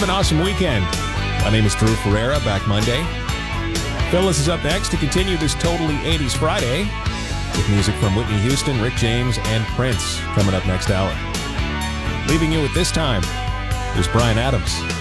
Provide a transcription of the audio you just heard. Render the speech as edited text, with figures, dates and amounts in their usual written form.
Have an awesome weekend. My name is Drew Ferreira, back Monday. Phyllis is up next to continue this Totally 80s Friday with music from Whitney Houston, Rick James, and Prince coming up next hour. Leaving you at this time, here's Bryan Adams.